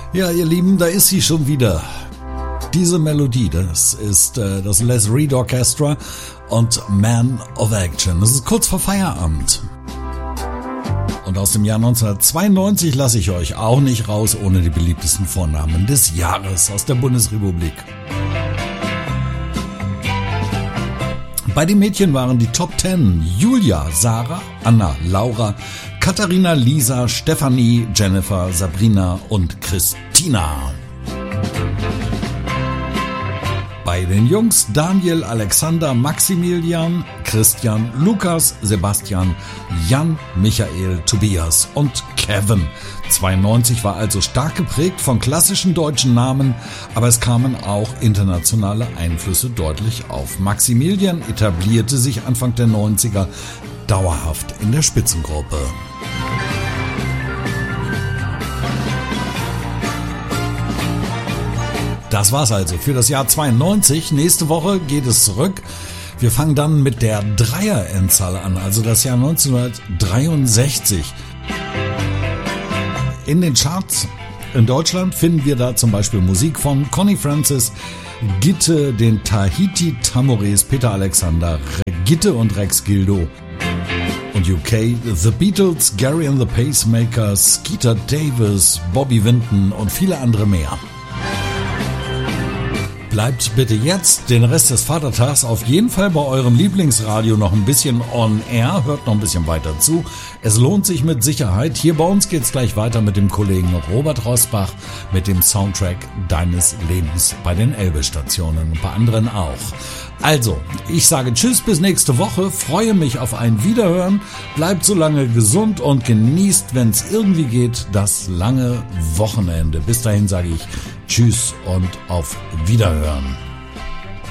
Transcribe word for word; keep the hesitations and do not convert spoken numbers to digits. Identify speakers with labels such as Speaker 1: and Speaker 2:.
Speaker 1: Ja, ihr Lieben, da ist sie schon wieder. Diese Melodie, das ist äh, das Les Reed Orchestra und Man of Action. Das ist kurz vor Feierabend. Und aus dem Jahr neunzehnhundertzweiundneunzig lasse ich euch auch nicht raus ohne die beliebtesten Vornamen des Jahres aus der Bundesrepublik. Bei den Mädchen waren die Top Ten Julia, Sarah, Anna, Laura, Katharina, Lisa, Stefanie, Jennifer, Sabrina und Christina. Bei den Jungs Daniel, Alexander, Maximilian, Christian, Lukas, Sebastian, Jan, Michael, Tobias und Kevin. zweiundneunzig war also stark geprägt von klassischen deutschen Namen, aber es kamen auch internationale Einflüsse deutlich auf. Maximilian etablierte sich Anfang der neunziger dauerhaft in der Spitzengruppe. Das war's also für das Jahr zweiundneunzig. Nächste Woche geht es zurück. Wir fangen dann mit der Dreier-Endzahl an, also das Jahr neunzehnhundertdreiundsechzig. In den Charts in Deutschland finden wir da zum Beispiel Musik von Connie Francis, Gitte, den Tahiti Tamores, Peter Alexander, Gitte und Rex Gildo. Und U K, The Beatles, Gary and the Pacemakers, Skeeter Davis, Bobby Vinton und viele andere mehr. Bleibt bitte jetzt den Rest des Vatertags auf jeden Fall bei eurem Lieblingsradio noch ein bisschen on air, hört noch ein bisschen weiter zu. Es lohnt sich mit Sicherheit. Hier bei uns geht's gleich weiter mit dem Kollegen Robert Rosbach mit dem Soundtrack deines Lebens bei den Elbe-Stationen und bei anderen auch. Also, ich sage Tschüss bis nächste Woche, freue mich auf ein Wiederhören, bleibt so lange gesund und genießt, wenn es irgendwie geht, das lange Wochenende. Bis dahin sage ich Tschüss und auf Wiederhören.